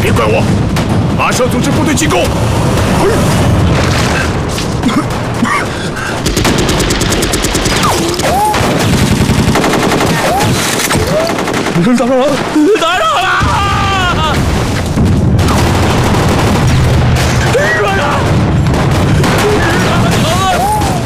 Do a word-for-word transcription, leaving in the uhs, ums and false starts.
别怪我，马上组织部队进攻！ 打扰了，打扰！